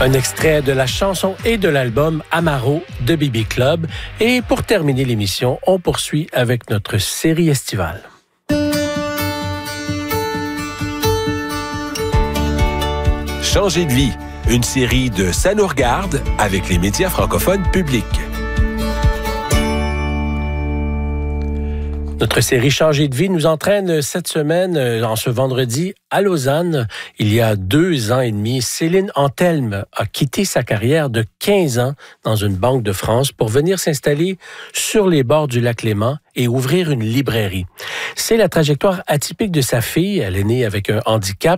Un extrait de la chanson et de l'album Amaro de BB Club. Et pour terminer l'émission, on poursuit avec notre série estivale. Changer de vie, une série de Ça nous regarde avec les médias francophones publics. Notre série Changer de vie nous entraîne cette semaine, en ce vendredi, à Lausanne. Il y a 2 ans et demi, Céline Anthelme a quitté sa carrière de 15 ans dans une banque de France pour venir s'installer sur les bords du lac Léman et ouvrir une librairie. C'est la trajectoire atypique de sa fille. Elle est née avec un handicap